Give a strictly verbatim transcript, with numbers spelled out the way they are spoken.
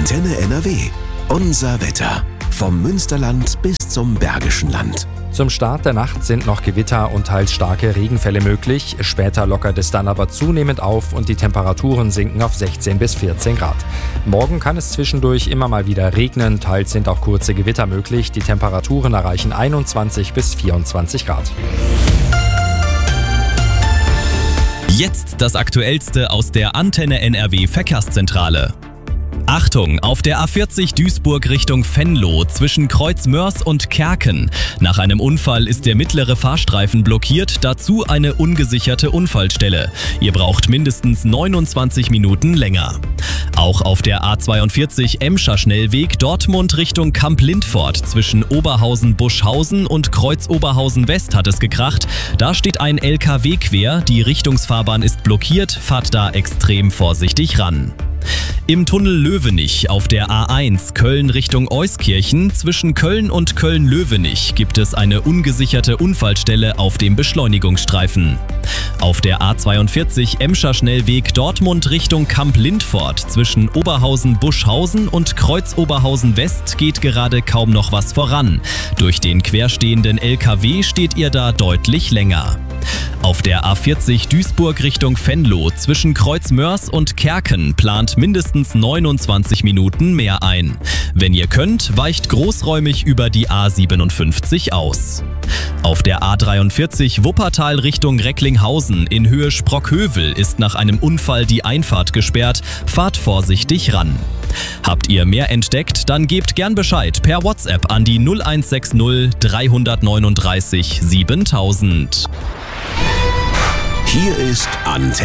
Antenne N R W. Unser Wetter. Vom Münsterland bis zum Bergischen Land. Zum Start der Nacht sind noch Gewitter und teils starke Regenfälle möglich. Später lockert es dann aber zunehmend auf und die Temperaturen sinken auf sechzehn bis vierzehn Grad. Morgen kann es zwischendurch immer mal wieder regnen, teils sind auch kurze Gewitter möglich. Die Temperaturen erreichen einundzwanzig bis vierundzwanzig Grad. Jetzt das Aktuellste aus der Antenne N R W Verkehrszentrale. Achtung, auf der A vierzig Duisburg Richtung Venlo zwischen Kreuzmörs und Kerken. Nach einem Unfall ist der mittlere Fahrstreifen blockiert, dazu eine ungesicherte Unfallstelle. Ihr braucht mindestens neunundzwanzig Minuten länger. Auch auf der A zweiundvierzig Emscher Schnellweg Dortmund Richtung Kamp-Lindfort zwischen Oberhausen-Buschhausen und Kreuz-Oberhausen-West hat es gekracht. Da steht ein L K W quer, die Richtungsfahrbahn ist blockiert, fahrt da extrem vorsichtig ran. Im Tunnel Löwenich auf der A eins Köln Richtung Euskirchen zwischen Köln und Köln-Löwenich gibt es eine ungesicherte Unfallstelle auf dem Beschleunigungsstreifen. Auf der A zweiundvierzig Emscher Schnellweg Dortmund Richtung Kamp-Lindfort zwischen Oberhausen-Buschhausen und Kreuz-Oberhausen-West geht gerade kaum noch was voran. Durch den querstehenden L K W steht ihr da deutlich länger. Auf der A vierzig Duisburg Richtung Venlo zwischen Kreuzmörs und Kerken plant mindestens neunundzwanzig Minuten mehr ein. Wenn ihr könnt, weicht großräumig über die A siebenundfünfzig aus. Auf der A dreiundvierzig Wuppertal Richtung Recklinghausen in Höhe Sprockhövel ist nach einem Unfall die Einfahrt gesperrt. Fahrt vorsichtig ran. Habt ihr mehr entdeckt, dann gebt gern Bescheid per WhatsApp an die null eins sechs null drei neun drei siebentausend. Hier ist Antenne.